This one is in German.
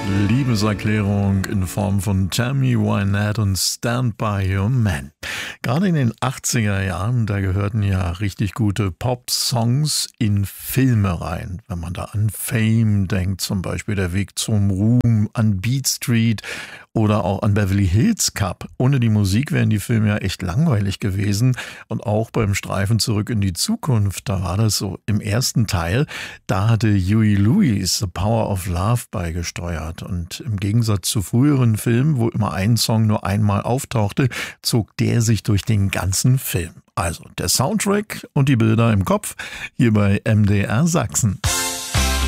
Liebeserklärung in Form von Tammy Wynette und Stand By Your Man. Gerade in den 80er Jahren, da gehörten ja richtig gute Pop-Songs in Filme rein. Wenn man da an Fame denkt, zum Beispiel Der Weg zum Ruhm, an Beat Street oder auch an Beverly Hills Cop. Ohne die Musik wären die Filme ja echt langweilig gewesen. Und auch beim Streifen Zurück in die Zukunft, da war das so im ersten Teil, da hatte Huey Lewis The Power of Love beigesteuert. Und im Gegensatz zu früheren Filmen, wo immer ein Song nur einmal auftauchte, zog der sich durch den ganzen Film. Also der Soundtrack und die Bilder im Kopf hier bei MDR Sachsen.